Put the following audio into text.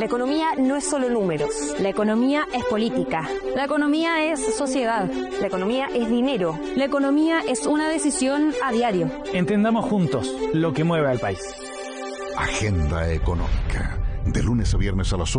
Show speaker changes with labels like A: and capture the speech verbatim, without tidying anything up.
A: La economía no es solo números.
B: La economía es política.
C: La economía es sociedad.
A: La economía es dinero.
C: La economía es una decisión a diario.
D: Entendamos juntos lo que mueve al país.
E: Agenda Económica. De lunes a viernes a las